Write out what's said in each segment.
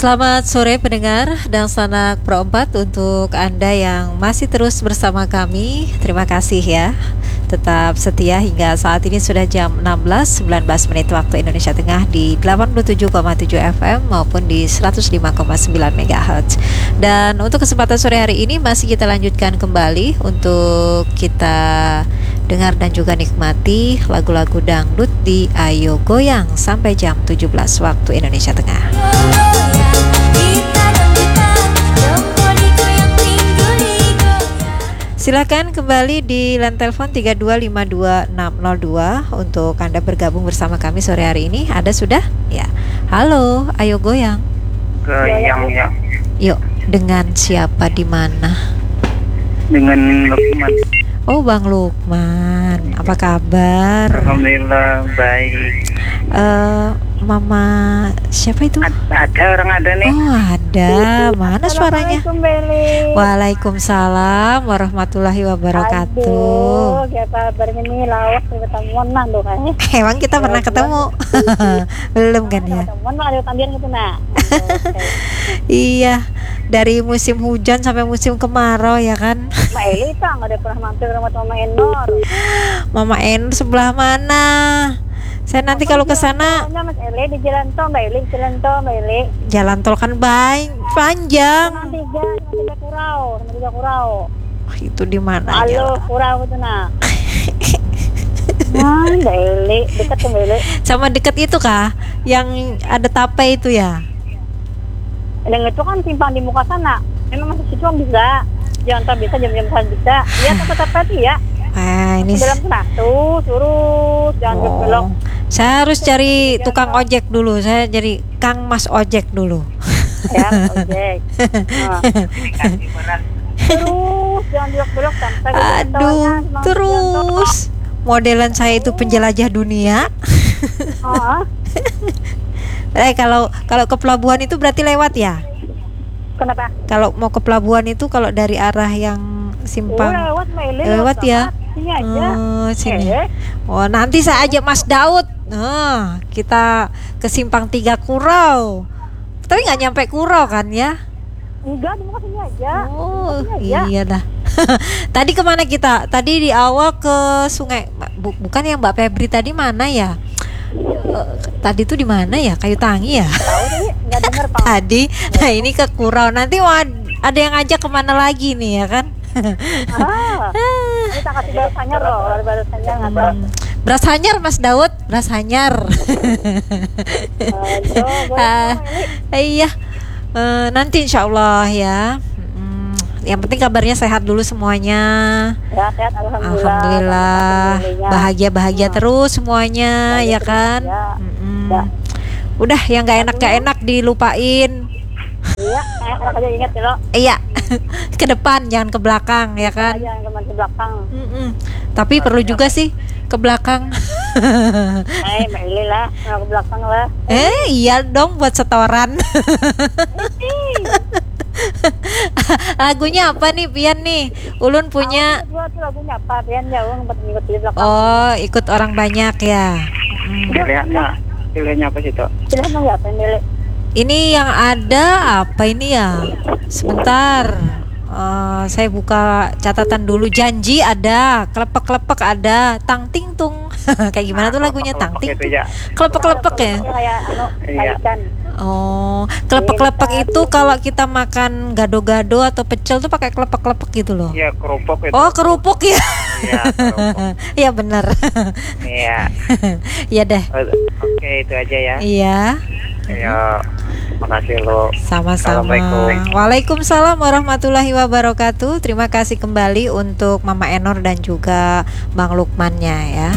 Selamat sore pendengar dan sanak Pro 4 untuk Anda yang masih terus bersama kami. Terima kasih ya. Tetap setia hingga saat ini sudah jam 16.19 menit waktu Indonesia Tengah di 87,7 FM maupun di 105,9 MHz. Dan untuk kesempatan sore hari ini masih kita lanjutkan kembali untuk kita dengar dan juga nikmati lagu-lagu dangdut di Ayo Goyang sampai jam 17 waktu Indonesia Tengah. Silakan kembali di line telepon 3252602 untuk Anda bergabung bersama kami sore hari ini. Ada sudah? Ya. Halo, Ayo Goyang. Goyang ya. Yuk, dengan siapa di mana? Dengan Lukman. Oh, Bang Lukman. Apa kabar? Alhamdulillah baik. Mama siapa itu? Ada orang ada nih. Oh, ada. Mana suaranya? Waalaikumsalam warahmatullahi wabarakatuh. Aduh, kita bermini lawas ketemuan nah doh kan. Emang kita pernah ketemu? Belum kan ya? Ketemuan ada tambihan gitu nah. Iya, dari musim hujan sampai musim kemarau ya kan? Mbak Eli itu nggak ada pernah mampir ke rumah Mama Enor. Mama Enor sebelah mana? Saya nanti kalau ke sana Mas Eli di Jalan Tol, Mbak Eli di Jalan Tol, Mbak Eli. Jalan tol kan panjang. Cuma tiga kurau. Itu di mana? Halo, kurau itu nah. Mbak Eli, dekat tuh Mbak Eli. Sama dekat itu kah? Yang ada tape itu ya? Dan itu kan simpang di muka sana. Memang masih situ bisa. Jalan tol bisa, jam-jam bisa. Iya, tetap ya. Ini dalam sana tuh, lurus, jangan belok. Saya harus cari tukang ojek dulu. Saya jadi Kang Mas ojek dulu. Ya, ojek. Terus jangan belok-belok sampai aduh, terus modelan saya itu penjelajah dunia. Kalau ke pelabuhan itu berarti lewat ya? Kenapa? Kalau mau ke pelabuhan itu kalau dari arah yang simpang lewat ya? Sini aja. Sini. Oh, nanti saya ajak Mas Daud. Kita ke simpang 3 Kurau. Tapi nggak nyampe Kurau kan ya? Enggak, mau sini aja. Oh, iya dah. Tadi kemana kita? Tadi di awal ke sungai. Bukan yang Mbak Febri tadi mana ya? Tadi tuh di mana ya? Kayu Tangi ya? Tahu tadi nggak dengar Pak. Tadi, nah ini ke Kurau. Nanti ada yang ngajak kemana lagi nih ya kan? Kita kasih beras hanyar loh, beras hanyar nggak tahu. Beras hanyar Mas Daud, beras hanyar. Iya, nanti insya Allah ya. Yang penting kabarnya sehat dulu semuanya. Ya, sehat Alhamdulillah. Bahagia terus semuanya ya kan. Udah yang nggak enak dilupain. Iya, enak aja ingat ya lo. Iya. Ke depan jangan ke belakang ya kan. Jangan ke belakang. Tapi perlu juga sih ke belakang. Mbak Eli lah, ke belakang lah. Iya dong buat setoran. Lagunya apa nih Pian nih? Ulun punya. Lagunya apa? Pian jauh buat ikut di belakang. Oh, ikut orang banyak ya. Pilihannya apa sih toh? Pilihan nggak apa Mbak? Ini yang ada apa ini ya? Sebentar, saya buka catatan dulu. Janji ada, kelepek-kelepek ada, tang ting tung. Kayak gimana tuh lagunya tang ting tung? Kelepek-kelepek ya? Iya. Oh, kelepek-kelepek itu kalau kita makan gado-gado atau pecel tuh pakai kelepek-kelepek gitu loh. Iya, kerupuk itu. Oh, kerupuk ya. Iya, kerupuk. Iya benar. Iya. Iya deh. Oke, itu aja ya. Iya. Ya, makasih lo. Sama-sama. Waalaikumsalam warahmatullahi wabarakatuh. Terima kasih kembali untuk Mama Enor dan juga Bang Lukmannya ya.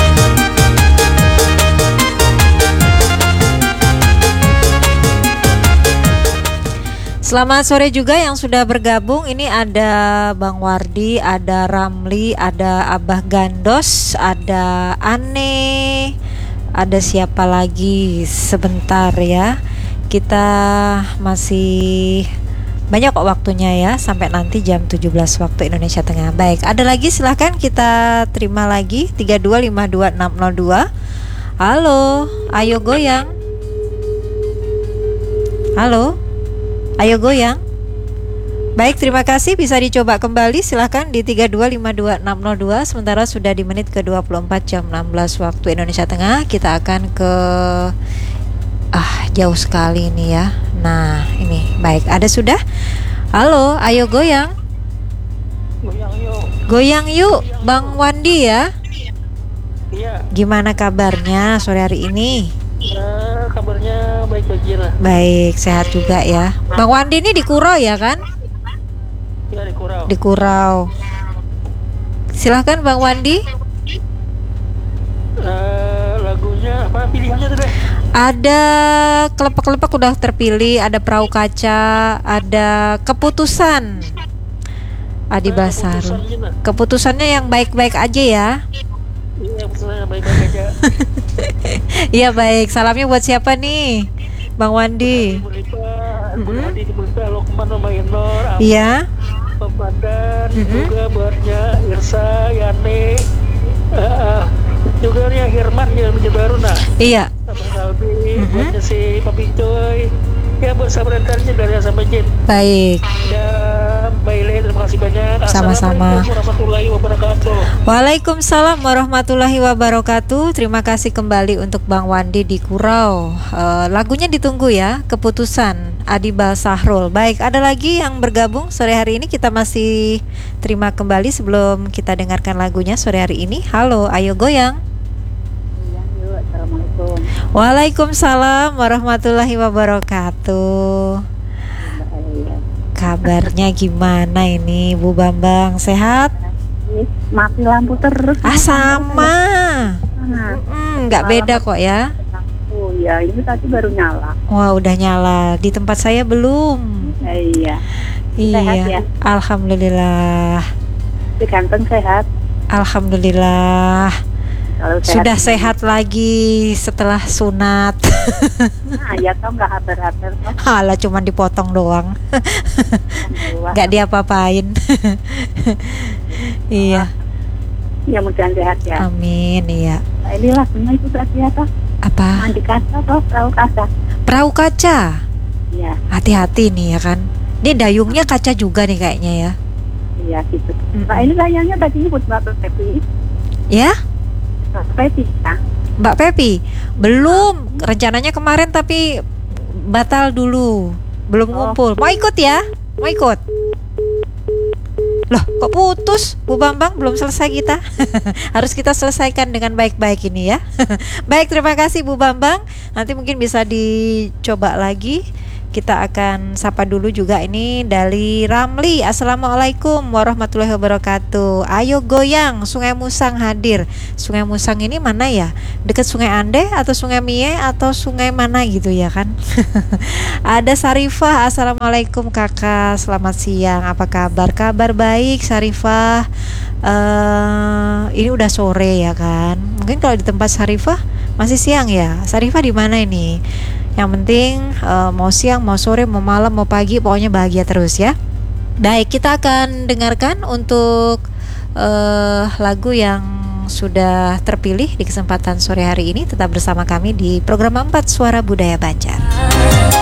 Selamat sore juga yang sudah bergabung. Ini ada Bang Wardi, ada Ramli, ada Abah Gandos, ada Ane, ada siapa lagi? Sebentar ya. Kita masih banyak kok waktunya ya, sampai nanti jam 17 waktu Indonesia Tengah. Baik, ada lagi silahkan kita terima lagi 3252602. Halo, Ayo Goyang. Halo, ayo goyang. Baik, terima kasih. Bisa dicoba kembali, silahkan di 3252602. Sementara sudah di menit ke-24 jam 16 waktu Indonesia Tengah. Kita akan ke jauh sekali ini ya. Nah, ini baik, ada sudah. Halo, ayo goyang. Goyang yuk. Goyang yuk, Bang Wandi ya. Iya. Gimana kabarnya sore hari ini? Kabarnya baik-baik aja lah. Baik, sehat juga ya. Bang Wandi ini di Kurau ya kan? Ya di Kurau. Di Kurau. Silahkan Bang Wandi. Lagunya apa pilihannya tuh deh? Ada kelepek-kelepek udah terpilih, ada perahu kaca, ada keputusan. Adi Basaru. Keputusannya yang baik-baik aja ya. Iya, keputusannya baik-baik aja. Iya baik. Salamnya buat siapa nih, Bang Wandi? Di Bulita, Lokman sama Inor. Iya. Pemandan juga buatnya Irsa, Yani, juga nih Herman yang baru nah. Iya. Sama Salbi, buatnya si Papi Coy. Ya buat sahabat antaranya dari A sampai Z. Baik. Dan Mbak Ile, terima kasih banyak. Sama-sama. Assalamualaikum warahmatullahi wabarakatuh. Waalaikumsalam warahmatullahi wabarakatuh. Terima kasih kembali untuk Bang Wandi di Kurau. Lagunya ditunggu ya, Keputusan Adi Basahrul. Baik, ada lagi yang bergabung sore hari ini. Kita masih terima kembali sebelum kita dengarkan lagunya sore hari ini. Halo, ayo goyang. Assalamualaikum. Waalaikumsalam warahmatullahi wabarakatuh. Kabarnya gimana ini Bu Bambang, sehat? Mati lampu terus. Sama. Nggak beda kok ya. Oh ya, ini tadi baru nyala. Wah, udah nyala. Di tempat saya belum. Iya. Sehat Iya. ya? Alhamdulillah. Si ganteng sehat. Alhamdulillah. Kalau Sudah sehat lagi setelah sunat. Nah, ya tau nggak haber-haber toh. Halah, cuman dipotong doang. Nggak diapa-apain. Iya. Ya mudah sehat ya. Amin. Iya. Nah, ini lagunya itu tadi apa? Apa? Mandi kaca toh, perahu kaca. Perahu kaca. Iya, Hati-hati nih ya kan. Ini dayungnya kaca juga nih kayaknya ya. iya gitu. Nah, ini layangnya tadi buat Mbak Pepi. Ya? Mbak Pepi ya. Mbak Pepi belum, rencananya kemarin tapi batal dulu, belum ngumpul. Mau ikut ya? Mau ikut? Loh, kok putus Bu Bambang? Belum selesai kita. Harus kita selesaikan dengan baik-baik ini ya. Baik, terima kasih Bu Bambang. Nanti mungkin bisa dicoba lagi. Kita akan sapa dulu juga ini dari Ramli. Assalamualaikum warahmatullahi wabarakatuh. Ayo goyang, Sungai Musang hadir. Sungai Musang ini mana ya? Dekat Sungai Ande atau Sungai Mie atau sungai mana gitu ya kan? Ada Sarifah. Assalamualaikum kakak, selamat siang. Apa kabar? Kabar baik Sarifah. Ini udah sore ya kan? Mungkin kalau di tempat Sarifah masih siang ya. Sarifah di mana ini? Yang penting mau siang, mau sore, mau malam, mau pagi, pokoknya bahagia terus ya. Baik, kita akan dengarkan untuk lagu yang sudah terpilih di kesempatan sore hari ini. Tetap bersama kami di program 4 Suara Budaya Banjar.